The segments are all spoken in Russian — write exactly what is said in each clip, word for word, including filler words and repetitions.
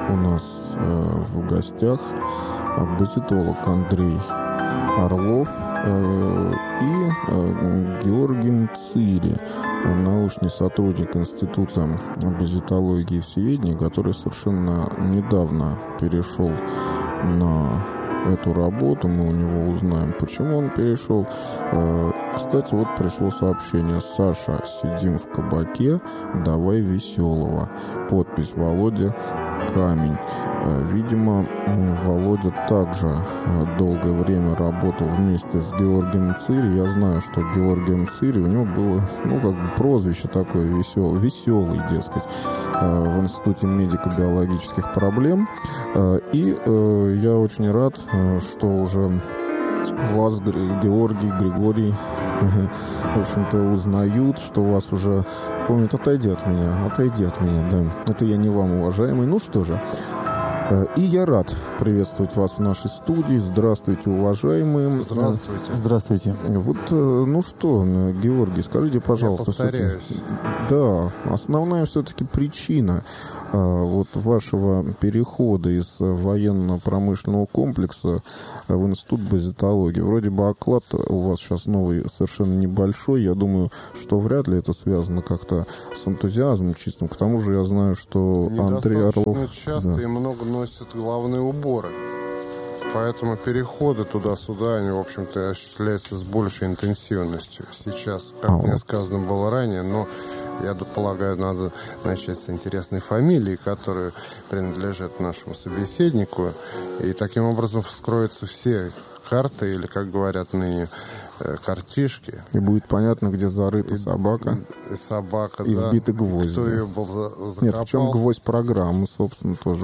у нас э, в гостях базитолог Андрей Орлов э, и э, Георгий Мцири, научный сотрудник Института базитологии и всеведения, который совершенно недавно перешел на эту работу. Мы у него узнаем, почему он перешел. Э, кстати, вот пришло сообщение: Саша, сидим в кабаке, давай веселого. Подпись: Володя Камень. Видимо, Володя также долгое время работал вместе с Георгием Мцири. Я знаю, что Георгий Мцири, у него было, ну, как бы прозвище такое веселый, веселый, дескать, в Институте медико-биологических проблем. И я очень рад, что уже вас, Георгий, Григорий, в общем-то, узнают, что вас уже помнят. Отойди от меня, отойди от меня, да. Это я не вам, уважаемый. Ну что же, и я рад приветствовать вас в нашей студии. Здравствуйте, уважаемые. Здравствуйте. Здравствуйте. Вот, ну что, Георгий, скажите, пожалуйста. Я повторяюсь. Да, основная все-таки причина вот вашего перехода из военно-промышленного комплекса в Институт базитологии. Вроде бы оклад у вас сейчас новый совершенно небольшой. Я думаю, что вряд ли это связано как-то с энтузиазмом чистым. К тому же я знаю, что Андрей Орлов... часто да. и много носят головные уборы. Поэтому переходы туда-сюда, они, в общем-то, осуществляются с большей интенсивностью сейчас, как а мне вот. сказано было ранее, но я полагаю, надо начать с интересной фамилии, которая принадлежит нашему собеседнику, и таким образом вскроются все карты, или, как говорят ныне, картишки. И будет понятно, где зарыта и, собака. И собака, и да. вбиты гвозди. Кто ее был закопал. Нет, в чем гвоздь программы, собственно, тоже.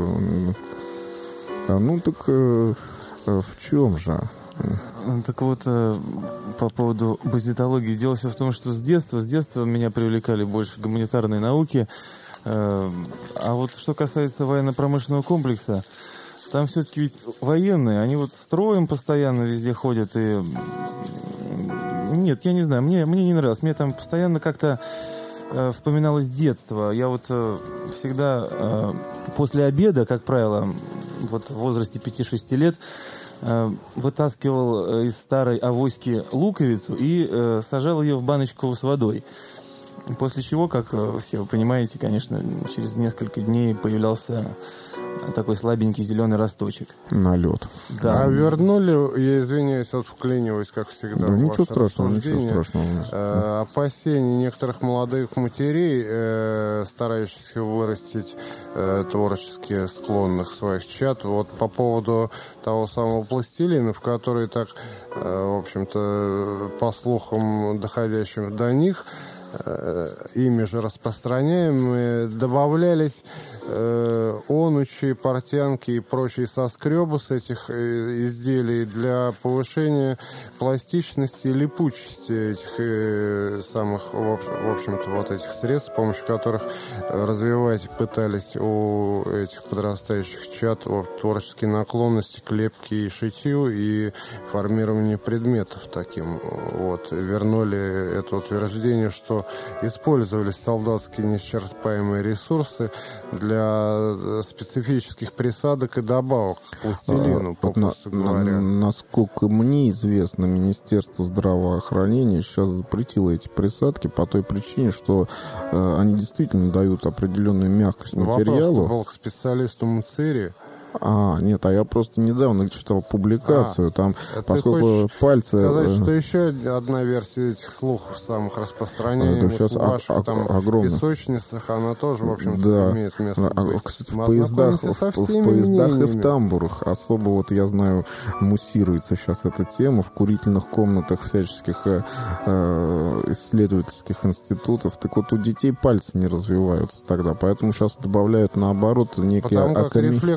А, ну, так э, в чем же? Так вот, по поводу базитологии. Дело все в том, что с детства, с детства меня привлекали больше гуманитарные науки. А вот что касается военно-промышленного комплекса, там все-таки ведь военные, они вот строем постоянно везде ходят. И... Нет, я не знаю, мне, мне не нравилось. Мне там постоянно как-то э, вспоминалось детство. Я вот э, всегда э, после обеда, как правило, вот в возрасте пяти-шести лет, вытаскивал из старой авоськи луковицу и э, сажал ее в баночку с водой. После чего, как все вы понимаете, конечно, через несколько дней появлялся такой слабенький зеленый росточек. Налет. Да. А вернули, я извиняюсь, вот вклиниваюсь, как всегда. Да ничего страшного, ничего страшного. Э, опасений некоторых молодых матерей, э, старающихся вырастить э, творчески склонных своих чад, вот по поводу того самого пластилина, в который так, э, в общем-то, по слухам, доходящим до них, ими же распространяемые, добавлялись э, онучи, портянки и прочие соскребы с этих э, изделий для повышения пластичности и липучести этих э, самых, в общем-то, вот этих средств, с помощью которых развивать пытались у этих подрастающих чад вот, творческие наклонности к лепке и шитью и формированию предметов таким. Вот. Вернули это утверждение, что использовались солдатские неисчерпаемые ресурсы для специфических присадок и добавок к пластилину, а, попросту на, говоря. На, насколько мне известно, Министерство здравоохранения сейчас запретило эти присадки по той причине, что э, они действительно дают определенную мягкость материалу. Вопрос был к специалисту Мцири. А, нет, а я просто недавно читал публикацию, а, там, поскольку пальцы... сказать, что еще одна версия этих слухов самых распространенных, да, сейчас в ваших о- там огромно. песочницах, она тоже, в общем-то, да. имеет место а, быть. Кстати, в поездах, в, в поездах и в тамбурах особо, вот я знаю, муссируется сейчас эта тема, в курительных комнатах всяческих э, исследовательских институтов. Так вот, у детей пальцы не развиваются тогда, поэтому сейчас добавляют, наоборот, некие... Потому как аками... рефлекс поступает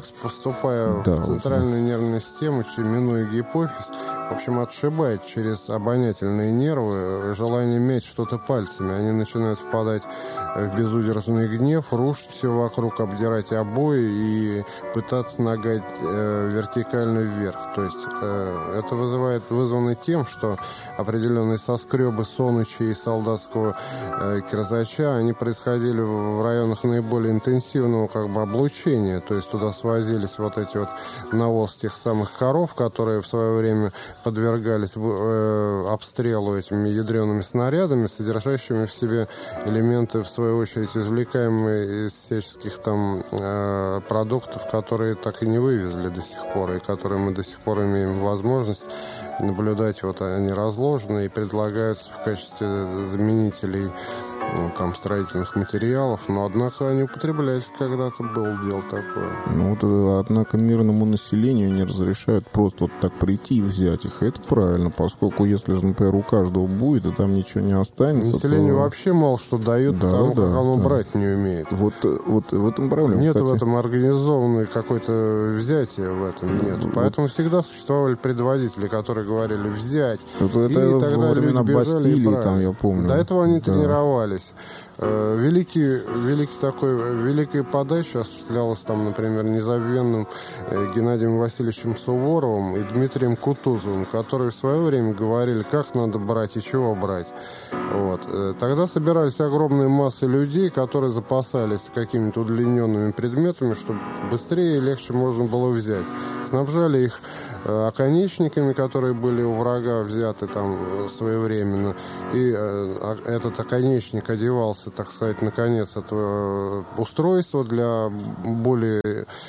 поступая да, в центральную вот. нервную систему, минуя гипофиз, в общем, отшибает через обонятельные нервы желание иметь что-то пальцами. Они начинают впадать в безудержный гнев, рушить все вокруг, обдирать обои и пытаться нагать э, вертикально вверх. То есть э, это вызывает, вызвано тем, что определенные соскребы Соныча и солдатского э, кирзача, они происходили в районах наиболее интенсивного как бы облучения. То есть туда свозились вот эти вот навоз тех самых коров, которые в свое время подвергались э, обстрелу этими ядреными снарядами, содержащими в себе элементы, в свою очередь, извлекаемые из всяческих там э, продуктов, которые так и не вывезли до сих пор, и которые мы до сих пор имеем возможность наблюдать. Вот они разложены и предлагаются в качестве заменителей ну, там, строительных материалов, но, однако, они употреблялись когда-то, было дело такое. Ну, вот, однако, мирному населению не разрешают просто вот так прийти и взять их. Это правильно, поскольку если же, например, у каждого будет, и там ничего не останется, населению то... вообще мало что дают, да, потому да, как оно да. брать не умеет. Вот, вот в этом проблема. Нет кстати. в этом организованной какой-то взятия в этом нет. Вот. Поэтому всегда существовали предводители, которые говорили взять. Вот это и тогда во времена Бастилии, там, я помню. До этого они да. тренировались. Великий, великий такой, великая подача осуществлялась там, например, незабвенным Геннадием Васильевичем Суворовым и Дмитрием Кутузовым, которые в свое время говорили, как надо брать и чего брать. Вот. Тогда собирались огромные массы людей, которые запасались какими-то удлиненными предметами, чтобы быстрее и легче можно было взять. Снабжали их оконечниками, которые были у врага взяты там своевременно. И э, этот оконечник одевался, так сказать, на конец этого устройства для более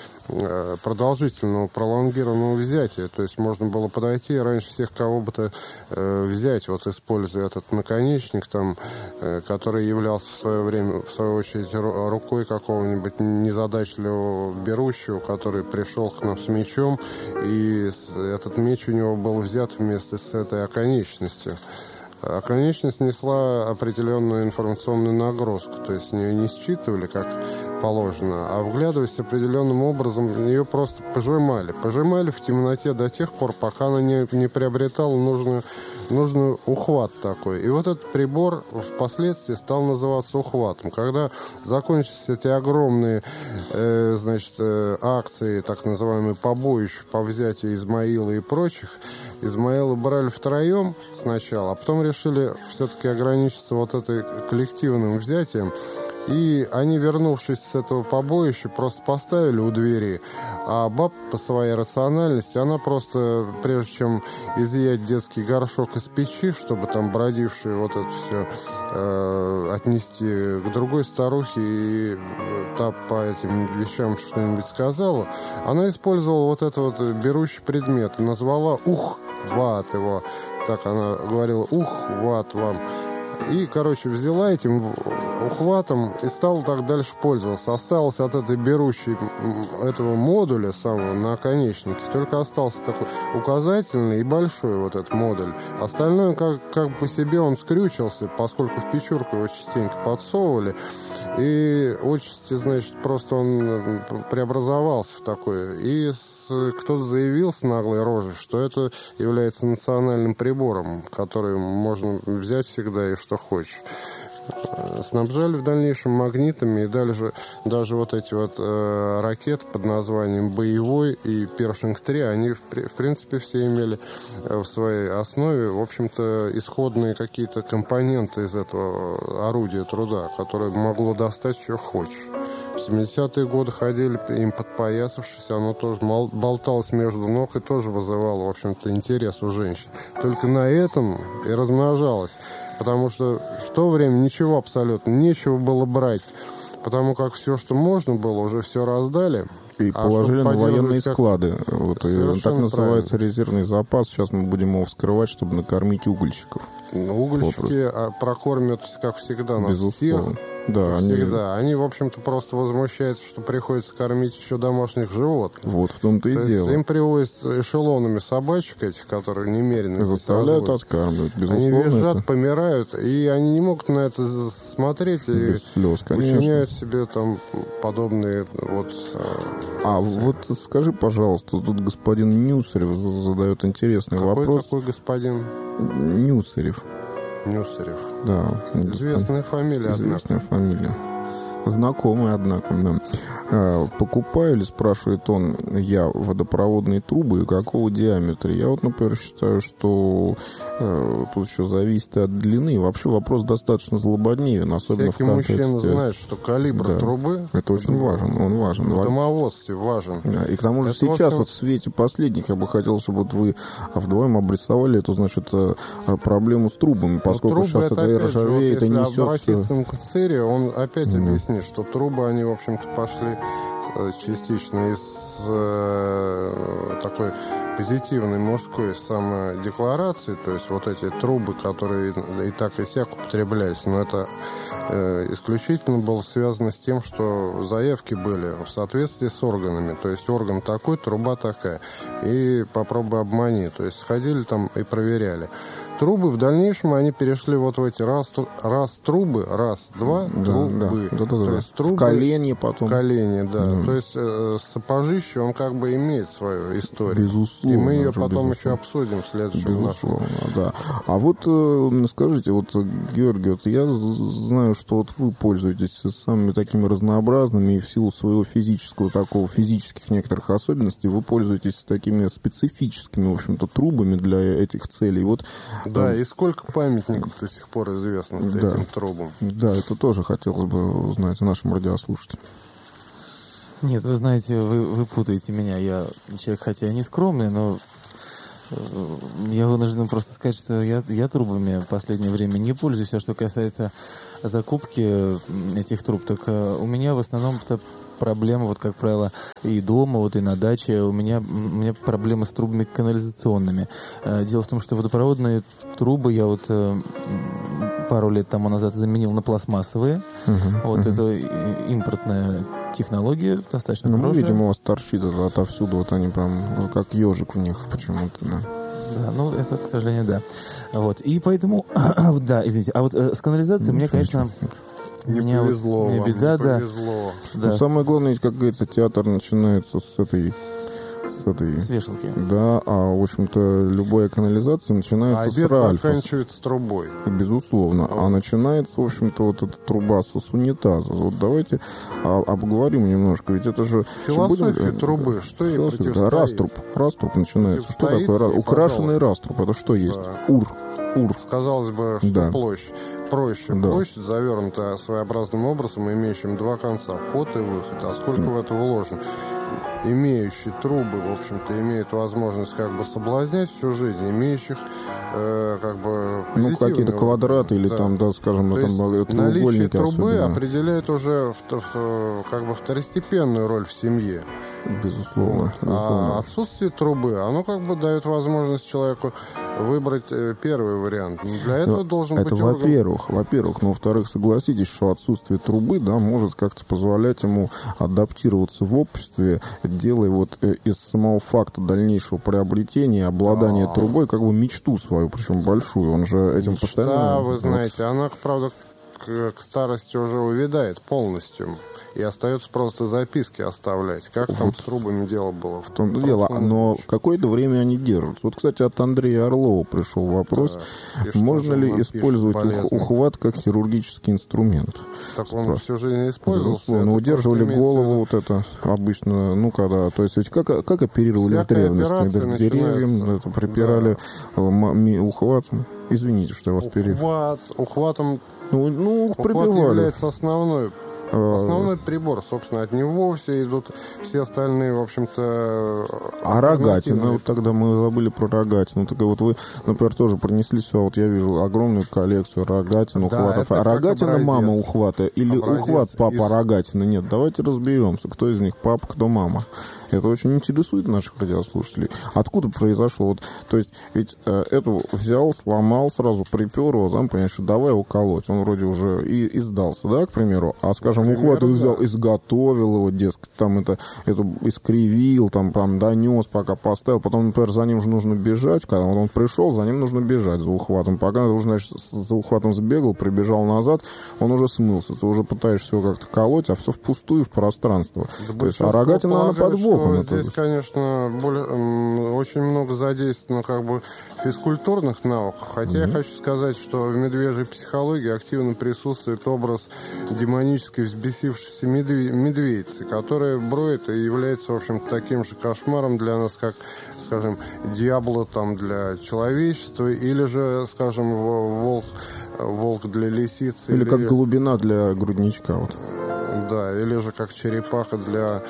э, продолжительного, пролонгированного взятия. То есть можно было подойти и раньше всех кого бы то э, взять, вот используя этот наконечник, там, э, который являлся в свое время, в свою очередь, рукой какого-нибудь незадачливого берущего, который пришел к нам с мечом, и этот меч у него был взят вместе с этой оконечностью. Оконечность несла определенную информационную нагрузку, то есть ее не считывали как положено, а вглядываясь определенным образом, ее просто пожимали. Пожимали в темноте до тех пор, пока она не, не приобретала нужную, нужную ухват такой. И вот этот прибор впоследствии стал называться ухватом. Когда закончились эти огромные э, значит, э, акции, так называемые побоища по взятию Измаила и прочих, Измаила брали втроем сначала, а потом решили все-таки ограничиться вот этой коллективным взятием. И они, вернувшись с этого побоища, просто поставили у двери. А баб по своей рациональности, она просто, прежде чем изъять детский горшок из печи, чтобы там бродившие вот это все э, отнести к другой старухе, и та по этим вещам что-нибудь сказала, она использовала вот этот вот берущий предмет и назвала «ух, ват» его. Так она говорила «ух, ват вам». И, короче, взяла этим ухватом и стала так дальше пользоваться. Осталось от этой берущей этого модуля самого наконечника, только остался такой указательный и большой вот этот модуль. Остальное как, как по себе он скрючился, поскольку в печурку его частенько подсовывали. И отчасти, значит, просто он преобразовался в такое. И кто-то заявил с наглой рожей, что это является национальным прибором, который можно взять всегда и что хочешь. Снабжали в дальнейшем магнитами, и дальше даже вот эти вот э, ракеты под названием «Боевой» и «Першинг три», они в, в принципе все имели в своей основе, в общем-то, исходные какие-то компоненты из этого орудия труда, которое могло достать, что хочешь. В семидесятые годы ходили им подпоясавшись, оно тоже болталось между ног и тоже вызывало, в общем-то, интерес у женщин. Только на этом и размножалось, потому что в то время ничего абсолютно, нечего было брать, потому как все, что можно было, уже все раздали. И а положили на военные как... склады. Вот, так называется правильно. Резервный запас. Сейчас мы будем его вскрывать, чтобы накормить угольщиков. Ну, угольщики Вопрос. прокормят, как всегда, нас всех. Да, всегда. Они... они, в общем-то, просто возмущаются, что приходится кормить еще домашних животных. Вот в том-то и То дело. Им привозят эшелонами собачек этих, которые немерено заставляют откармливать, безусловно. Они визжат, это... помирают, и они не могут на это смотреть и без слез, конечно. Учиняют себе там подобные вот... А вот скажи, пожалуйста, тут господин Нюсарев задает интересный Какой вопрос. Какой господин? Нюсарев. Нюсарев. Да. Известная фамилия, Известная однако. фамилия. Знакомый, однако, да. Покупаю ли, спрашивает он, я водопроводные трубы и какого диаметра? Я вот, например, считаю, что э, тут еще зависит от длины. Вообще вопрос достаточно злободневен, особенно Всякий в контексте... мужчина знает, что калибр да. трубы... Это очень важен, он важен. В домоводстве важен. Да, и к тому же это сейчас, общем... вот в свете последних, я бы хотел, чтобы вот вы вдвоем обрисовали эту, значит, проблему с трубами, поскольку трубы, сейчас это, это ржавеет и несется... Если обратиться к Цири, он опять mm. объяснит, что трубы, они, в общем-то, пошли частично из э, такой позитивной мужской самодекларации, то есть вот эти трубы, которые и так и сяк употреблялись, но это э, исключительно было связано с тем, что заявки были в соответствии с органами, то есть орган такой, труба такая, и попробуй обмани, то есть ходили там и проверяли. Трубы в дальнейшем они перешли вот в эти раз, раз трубы, раз, два, да, трубы. Да, да, да, то да. есть трубы, в колене потом. В колене, да. да. То есть э, сапожище, он как бы имеет свою историю. Безусловно. И мы ее потом безусловно. еще обсудим в следующем Безусловно, нашем. да. А вот э, скажите, вот, Георгий, вот я знаю, что вот вы пользуетесь самыми такими разнообразными, и в силу своего физического такого, физических некоторых особенностей, вы пользуетесь такими специфическими, в общем-то, трубами для этих целей. Вот, да, э, и сколько памятников до сих пор известно да, этим трубам. Да, это тоже хотелось бы узнать нашим радиослушателям. Нет, вы знаете, вы, вы путаете меня. Я человек, хотя и не скромный, но я вынужден просто сказать, что я, я трубами в последнее время не пользуюсь. А что касается закупки этих труб, так у меня в основном проблема, вот как правило, и дома, вот и на даче. У меня, у меня проблемы с трубами канализационными. Дело в том, что водопроводные трубы я вот пару лет тому назад заменил на пластмассовые. Uh-huh, вот uh-huh. Это импортная технология, достаточно ну, хорошая. Видимо, у вас торчит это отовсюду, вот они прям как ежик в них почему-то, да. Да, ну это, к сожалению, да. Вот, и поэтому, да, извините, а вот э, с канализацией ну, мне, конечно... Не меня повезло вот, вам, беда, не повезло. Да. Ну, самое главное, как говорится, театр начинается с этой... С этой... С вешалки. Да, а, в общем-то, любая канализация начинается а с ральфа. А заканчивается трубой. Безусловно. А, а начинается, в общем-то, вот эта труба с унитаза. Вот давайте а, обговорим немножко, ведь это же... Философия будем... трубы, что ей противостоит? Да, раструб. Раструб начинается. Что такое раструб? Украшенный раструб. Это что есть? Да. Ур. Ур. Казалось бы, что да. площадь. Проще. Да. Площадь завернута своеобразным образом, имеющим два конца. Вход и выход. А сколько в это вложено? Имеющие трубы, в общем-то, имеют возможность как бы соблазнять всю жизнь, имеющих э, как бы ну, какие-то квадраты или да. там, да, скажем, то там треугольники. Наличие трубы особенно. Определяет уже в, в, как бы второстепенную роль в семье. Безусловно, безусловно. А отсутствие трубы, оно как бы дает возможность человеку выбрать первый вариант. Для этого но должен это быть орган... во-первых, во-первых, но во-вторых, согласитесь, что отсутствие трубы, да, может как-то позволять ему адаптироваться в обществе, делая вот из самого факта дальнейшего приобретения, обладания А-а-а. трубой, как бы мечту свою, причем большую. Он же этим Мечта, постоянно... вы знаете, она, правда, к, к старости уже увядает полностью. И остается просто записки оставлять. Как вот. Там с трубами дело было? В том-то дело. Но какое-то время они держатся. Вот, кстати, от Андрея Орлова пришел вопрос. Да. Можно ли использовать ух- ухват как хирургический инструмент? Так он всю жизнь использовался. Но удерживали голову вот это обычно. Ну, когда... То есть ведь как, как оперировали Всякая в древности? К деревьям это припирали да. ухватом. Извините, что я вас перебил. Ухват. Ухватом... Ну, ну ухват пробивали. Является основной... Основной прибор, собственно, от него все идут, все остальные, в общем-то... А рогатина, вот тогда мы забыли про рогатину. Так вот вы, например, тоже принесли сюда, вот я вижу огромную коллекцию рогатин, ухватов. Да, а рогатина образец. Мама ухвата или образец ухват папа из... рогатина? Нет, давайте разберемся, кто из них папа, кто мама. Это очень интересует наших радиослушателей. Откуда произошло? Вот, то есть, ведь э, эту взял, сломал, сразу припер его, там, понимаешь, давай его колоть. Он вроде уже и, и сдался, да, к примеру? А, скажем, Например, ухват взял, да. изготовил его, дескать, там это, это искривил, там, там донес, пока поставил. Потом, например, за ним же нужно бежать. Когда он пришел, за ним нужно бежать за ухватом. Пока ты уже, значит, за ухватом сбегал, прибежал назад, он уже смылся. Ты уже пытаешься его как-то колоть, а все впустую в пространство. Да, то есть, а рогатина, наверное, под боком. Это... Здесь, конечно, более, очень много задействовано как бы физкультурных навыков. Хотя mm-hmm. я хочу сказать, что в медвежьей психологии активно присутствует образ демонической взбесившейся медве- медведицы, которая броет и является, в общем-то, таким же кошмаром для нас, как, скажем, дьявола там для человечества, или же, скажем, волк, волк для лисицы. Или, или как голубина для грудничка. Вот. Да, или же как черепаха для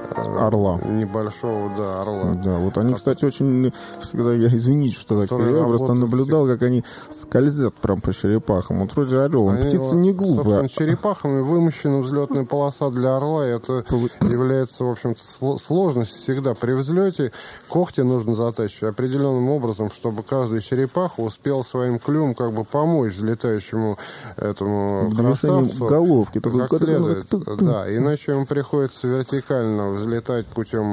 орла. Небольшого, да, орла. Да, вот они, кстати, очень всегда, я извините, что так я просто наблюдал, как они скользят прям по черепахам. Вот вроде орел, он птица не глупая. Черепахами вымощена взлетная полоса для орла, и это является, в общем-то, сложностью всегда. При взлете когти нужно затачивать определенным образом, чтобы каждая черепаха успела своим клювом как бы помочь взлетающему этому красавцу. Головки. Как следует. Да, иначе ему приходится вертикально взлетать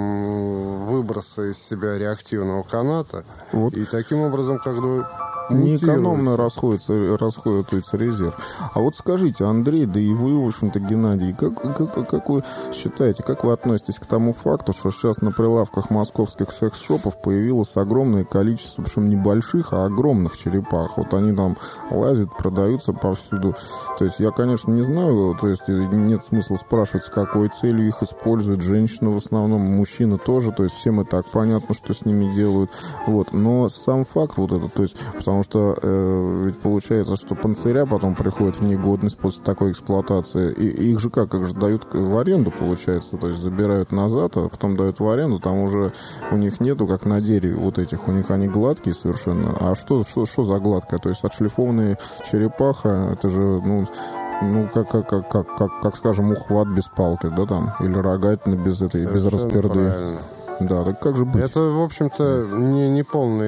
путем выброса из себя реактивного каната. Вот. И таким образом как бы неэкономно расходится, расходуется резерв. А вот скажите, Андрей, да и вы, в общем-то, Геннадий, как, как, как вы считаете, как вы относитесь к тому факту, что сейчас на прилавках московских секс-шопов появилось огромное количество, причем небольших, а огромных черепах. Вот они там лазят, продаются повсюду. То есть я, конечно, не знаю, то есть нет смысла спрашивать, с какой целью их используют. Женщины в основном, мужчины тоже, то есть всем и так понятно, что с ними делают. Вот. Но сам факт вот этот, то есть, потому что э, ведь получается, что панциря потом приходят в негодность после такой эксплуатации. И, и их же как, их же дают в аренду, получается, то есть забирают назад, а потом дают в аренду, там уже у них нету, как на дереве вот этих, у них они гладкие совершенно. А что, что, что за гладкая? То есть отшлифованная черепаха, это же, ну, ну, как, как, как, как, как, как, скажем, ухват без палки, да, там, или рогатина без этой, без расперды. Правильно. Да, так как же быть? Это, в общем-то, не, не полный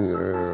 э,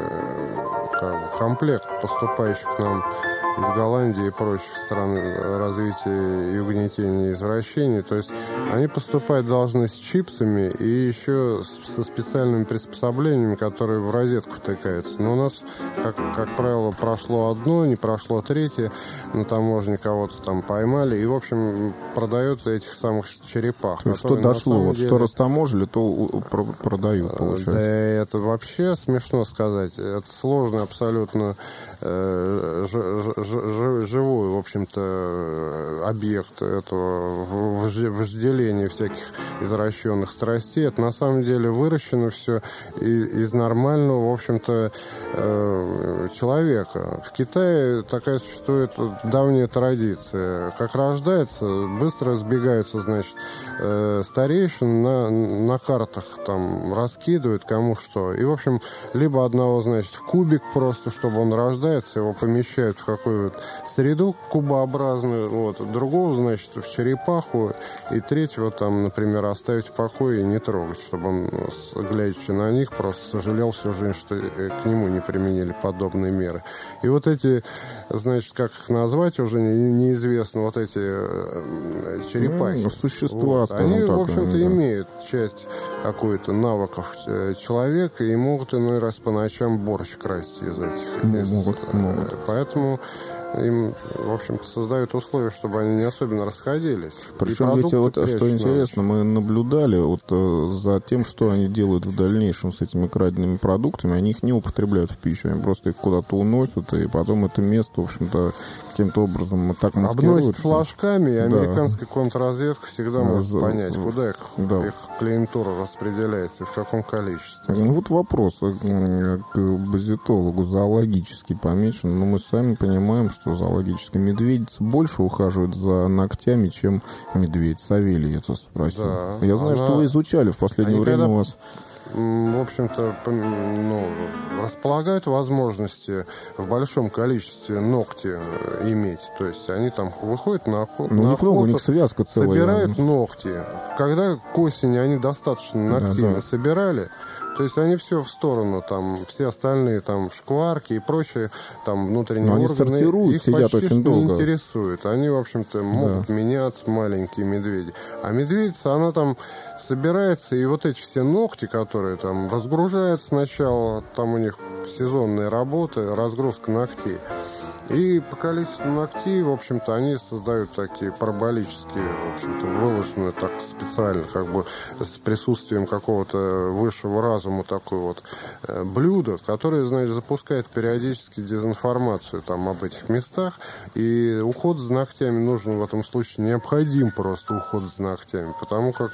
как бы, комплект поступающих к нам из Голландии и прочих стран развития и угнетения и извращений. То есть они поступать должны с чипсами и еще со специальными приспособлениями, которые в розетку втыкаются. Но у нас, как, как правило, прошло одно, не прошло третье, на таможне кого-то там поймали, и, в общем, продают этих самых черепах. Что дошло, вот, деле... что растаможили, то продают, получается. Да, это вообще смешно сказать. Это сложный абсолютно э, ж, ж, ж, живой, в общем-то, объект этого вожделения всяких извращенных страстей. Это на самом деле выращено все из нормального, в общем-то, э, человека. В Китае такая существует давняя традиция. Как рождается, быстро сбегаются, значит, э, старейшин на, на картах там раскидывают кому что. И, в общем, либо одного, значит, в кубик просто, чтобы он рождается, его помещают в какую-то среду кубообразную, вот, другого, значит, в черепаху, и третьего там, например, оставить в покое и не трогать, чтобы он, глядячи на них, просто сожалел всю жизнь, что к нему не применили подобные меры. И вот эти, значит, как их назвать уже не, неизвестно, вот эти черепахи. Ну, существа, вот, они, так, в общем-то, да. имеют часть какую-то навыков человека и могут иной раз по ночам борщ красть из этих. Из, могут, могут. Поэтому им, в общем-то, создают условия, чтобы они не особенно расходились. Причем ведь вот, что интересно, мы наблюдали вот за тем, что они делают в дальнейшем с этими краденными продуктами. Они их не употребляют в пищу, они просто их куда-то уносят, и потом это место, в общем-то, каким-то образом так маскируют. Обносят флажками, и американская да. контрразведка всегда может За... понять, куда их, да. их клиентура распределяется и в каком количестве. Ну вот вопрос к базитологу, зоологически помечен, но мы сами понимаем, что зоологическая медведица больше ухаживает за ногтями, чем медведь. Савелий это спросил. Да, Я знаю, она... что вы изучали в последнее Они время когда... у вас... в общем-то, ну, располагают возможности в большом количестве ногти иметь. То есть они там выходят на, охо- Ну, на у них охоту, много, у них связка целая. собирают ногти. Когда к осени они достаточно ногтей Да, да. собирали, то есть они все в сторону, там, все остальные там шкварки и прочие, там, внутренние Но они органы, сортируют, их сидят почти очень что не долго. интересуют. Они, в общем-то, могут меняться, маленькие медведи. А медведица, она там собирается, и вот эти все ногти, которые там разгружают сначала, там у них сезонные работы, разгрузка ногтей. И по количеству ногтей, в общем-то, они создают такие параболические, в общем-то, выложенные так специально, как бы с присутствием какого-то высшего разума такое вот э, блюдо, которое, значит, запускает периодически дезинформацию там об этих местах. И уход за ногтями нужен в этом случае, необходим просто уход за ногтями, потому как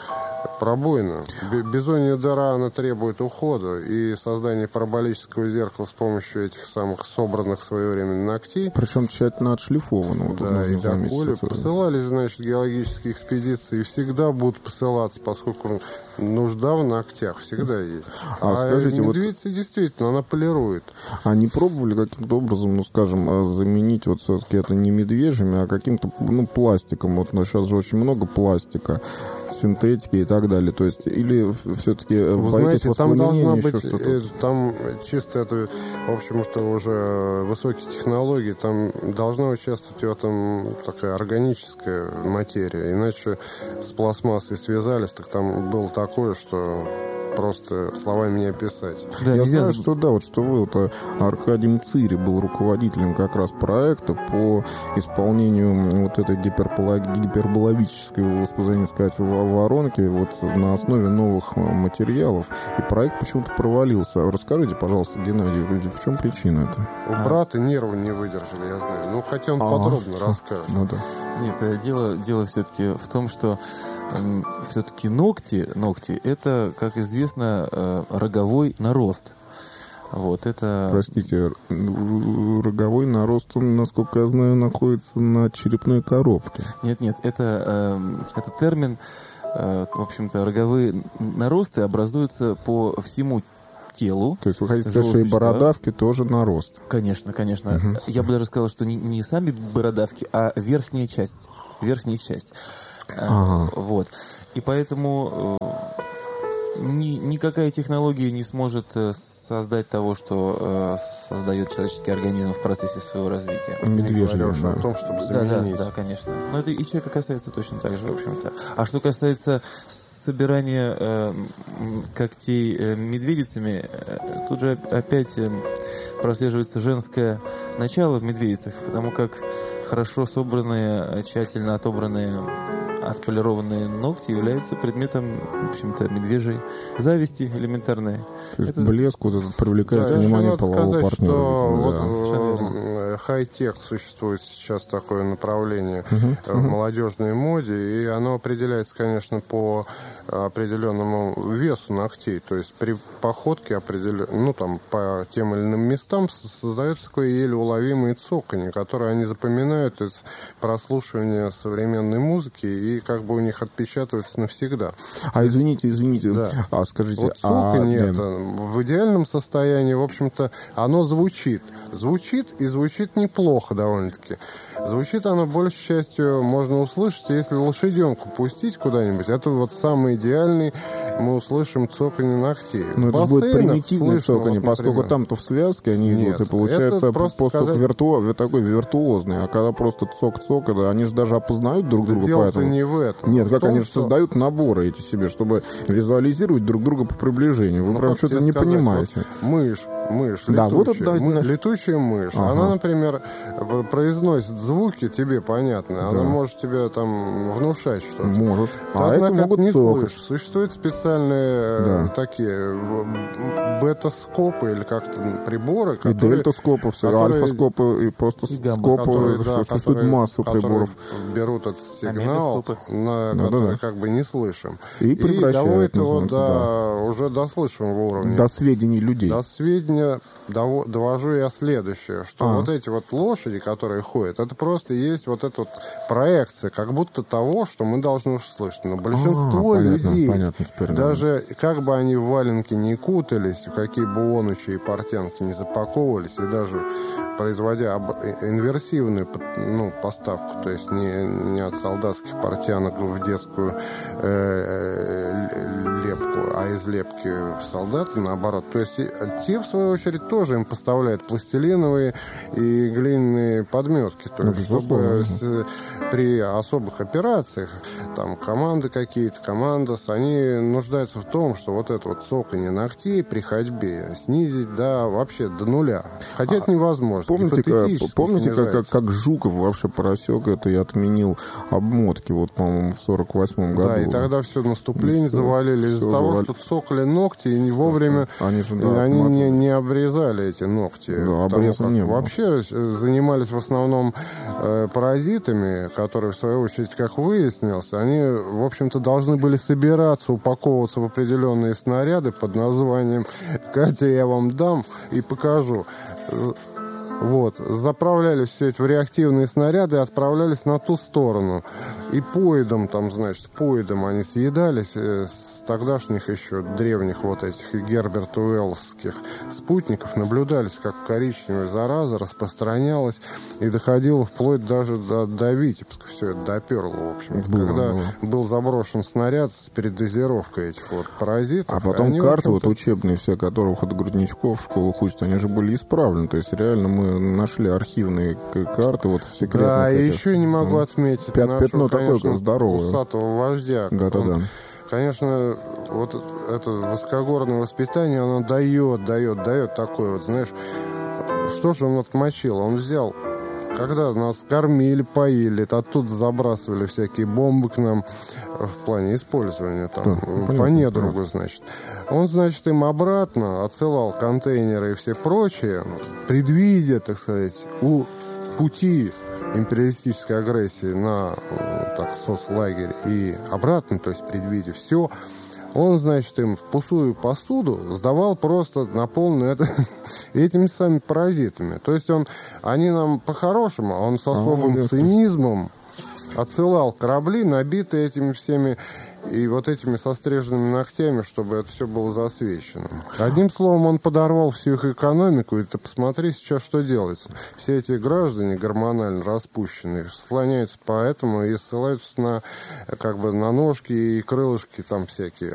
пробоина. Бизонья дыра, она требует ухода, и создание параболического зеркала с помощью этих самых собранных своевременно ногтей. Причем тщательно отшлифовано. Вот Да, и заметить, доколе это... посылались, значит, геологические экспедиции, и всегда будут посылаться, поскольку нужда в ногтях всегда есть. А, А, скажите, медведица вот... действительно, она полирует. А не пробовали каким-то образом, ну, скажем, заменить вот все-таки это не медвежьими, а каким-то, ну, пластиком? Вот сейчас же очень много пластика, синтетики и так далее. То есть, или все-таки вы знаете, там должна быть, что-то? Там чисто это, в общем, что уже высокие технологии, там должна участвовать в этом такая органическая материя. Иначе с пластмассой связались, так там было такое, что просто словами не описать. Да, я нельзя... знаю, что да, вот что вы, вот Аркадий Мцири был руководителем как раз проекта по исполнению вот этой гиперболовической, если позволить сказать, воронки вот на основе новых материалов. И проект почему-то провалился. Расскажите, пожалуйста, Геннадий, в чем причина это? У брата нервы не выдержали, я знаю. Ну, хотя он А-а. подробно расскажет. Ну да. Нет, дело, дело все-таки в том, что э, все-таки ногти, ногти, это, как известно, э, роговой нарост. Вот, это... Простите, роговой нарост, он, насколько я знаю, находится на черепной коробке. Нет, нет, это, э, это термин, э, в общем-то, роговые наросты образуются по всему телу. То есть вы хотите сказать, что и бородавки тоже нарост? Конечно, конечно. Угу. Я бы даже сказал, что не, не сами бородавки, а верхняя часть. Верхняя часть. Ага. Вот. И поэтому ни, никакая технология не сможет создать того, что э, создает человеческий организм в процессе своего развития. Медвежьи, не говоря о том, чтобы заменить. Да, да, да, конечно. Но это и человека касается точно так же, в общем-то. А что касается собирания э, когтей э, медведицами, э, тут же опять э, прослеживается женское начало в медведицах, потому как хорошо собранные, тщательно отобранные, отполированные ногти являются предметом, в общем-то, медвежьей зависти элементарной. То есть это... блеск вот этот привлекает да, внимание полового сказать, партнера. Что да. вот, э, хай-тех существует сейчас такое направление uh-huh, в uh-huh. молодежной моде, и оно определяется, конечно, по определенному весу ногтей. То есть при походке определен... ну, там, по тем или иным местам создается такое еле уловимое цоканье, которое они запоминают из прослушивания современной музыки, и как бы у них отпечатывается навсегда. А извините, извините, да. а скажите... Вот цоканье а... это в идеальном состоянии, в общем-то, оно звучит. Звучит и звучит неплохо довольно-таки. Звучит оно, большей частью, можно услышать, если лошаденку пустить куда-нибудь, это вот самый идеальный, мы услышим цоканье ногтей. Но это будет примитивное цоканье, вот, поскольку там-то в связке они Нет, идут, и получается просто сказать... виртуоз, такой виртуозный, а когда просто цок-цок, они же даже опознают друг да друга. Дело-то поэтому... не в этом. Нет, в как том, они же что... создают наборы эти себе, чтобы визуализировать друг друга по приближению. Вы ну, прям что-то не сказать, понимаете. Вот мышь, мышь, да, летучая, вот это, да, мы, да. летучая мышь. Ага. Она, например, произносит звуки, тебе понятно, да. Она может тебе там внушать что-то. Может. А это могут не цокать. слышишь. Существуют специальные да. такие бета-скопы или как-то приборы, которые... И дельта-скопы, все, которые... альфа-скопы и просто и скопы. Которые, да, существует которые, массу приборов. Берут этот сигнал, на да, который да, да. как бы не слышим. И, и превращают, доводит его до да. уже до слышимого уровня. До сведений людей. До сведений сведения дово- довожу я следующее, что А. вот эти вот лошади, которые ходят, это просто есть вот эта вот проекция, как будто того, что мы должны услышать. Но большинство А, понятно, людей, понятно теперь, да. даже как бы они в валенки не кутались, в какие бы онучи и портянки не запаковывались, и даже производя об- инверсивную ну, поставку, то есть не, не от солдатских портянок в детскую э, лепку, а из лепки в солдаты, наоборот. То есть и те, в свою очередь, тоже им поставляют пластилиновые и глиняные подметки. То Ну, есть, чтобы безусловно. с- при особых операциях, там, команды какие-то, командос, они нуждаются в том, что вот это вот цоканье ногтей при ходьбе снизить до, вообще до нуля. Хотя это невозможно. Помните, как, Гипотетически помните как, как, снижается. как Жуков вообще просек это и отменил обмотки, вот, по-моему, в сорок восьмом году. Да, и тогда все наступление Всё, завалили из-за всё того, завали- что цокали ногти и не вовремя Они же, да, они не, отматывались. не обрезали эти ногти. Да, потому обреза как не было. вообще э, занимались в основном э, паразитами, которые, в свою очередь, как выяснилось, они, в общем-то, должны были собираться, упаковываться в определенные снаряды под названием «Катя, я вам дам и покажу». Э, Вот, заправлялись все это в реактивные снаряды и отправлялись на ту сторону. И поедом, там, значит, поедом они съедались э, с тогдашних еще древних вот этих Герберт Уэллских спутников, наблюдались, как коричневая зараза распространялась и доходила вплоть даже до, до Витебска. Все это доперло, в общем. Было, Когда было. был заброшен снаряд с передозировкой этих вот паразитов. А потом они, в карты вот общем-то, учебные все, которых от грудничков в школах учат, они же были исправлены. То есть реально мы нашли архивные к- карты вот в секретных Да, и этих, еще не могу там, отметить пят- нашего, пятно такое, конечно, здоровое. усатого вождя. Да-да-да. Он, конечно, вот это высокогорное воспитание, оно дает, дает, дает такое вот, знаешь, что же он отмочил? Он взял, когда нас кормили, поили, оттуда забрасывали всякие бомбы к нам в плане использования, там, Да, по понятно, недругу, понятно. значит. Он, значит, им обратно отсылал контейнеры и все прочее, предвидя, так сказать, у пути империалистической агрессии на э, так, соцлагерь и обратно, то есть предвидя все, он, значит, им в пустую посуду сдавал просто наполненную это, этими самыми паразитами. То есть он, они нам по-хорошему, а он с особым ясно. цинизмом отсылал корабли, набитые этими всеми и вот этими состриженными ногтями, чтобы это все было засвечено. Одним словом, он подорвал всю их экономику, и ты посмотри сейчас, что делается. Все эти граждане гормонально распущенные слоняются по этому и ссылаются на, как бы, на ножки и крылышки там всякие.